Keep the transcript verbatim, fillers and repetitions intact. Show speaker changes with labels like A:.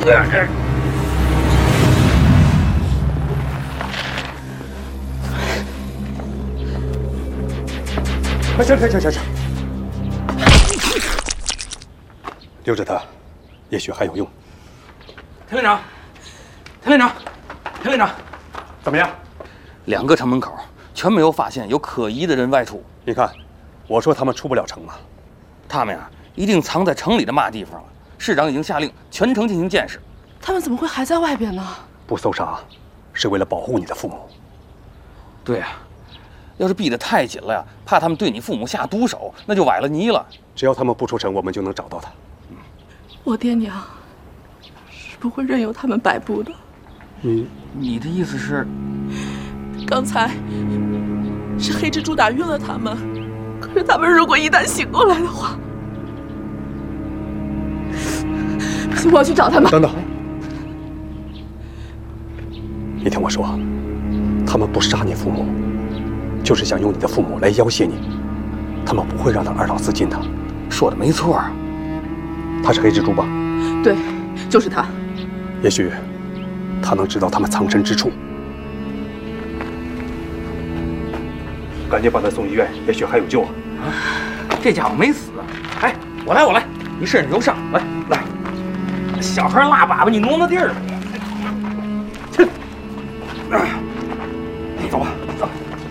A: 行行行行行，留着他，也许还有用。
B: 田连长，田连长，田连长，
A: 怎么样？
B: 两个城门口全没有发现有可疑的人外出。
A: 你看，我说他们出不了城嘛。
B: 他们呀，一定藏在城里的嘛地方了。市长已经下令全城进行监视。
C: 他们怎么会还在外边呢？
A: 不搜查，是为了保护你的父母。
B: 对呀。 要是逼得太紧了呀，怕他们对你父母下毒手，那就崴了泥了。
A: 只要他们不出城，我们就能找到他。
C: 嗯、我爹娘是不会任由他们摆布的。
B: 你你的意思是？
C: 刚才是黑蜘蛛打晕了他们，可是他们如果一旦醒过来的话，不行，我要去找他们。
A: 等等，你听我说，他们不杀你父母。 就是想用你的父母来要挟你，他们不会让他二老自尽的。
B: 说的没错啊，
A: 他是黑蜘蛛吧？
C: 对，就是他。
A: 也许他能知道他们藏身之处。赶紧把他送医院，也许还有救啊！
B: 啊，这家伙没死。哎，我来，我来，你身上有伤，来来。小孩拉粑粑，你挪挪地儿。去。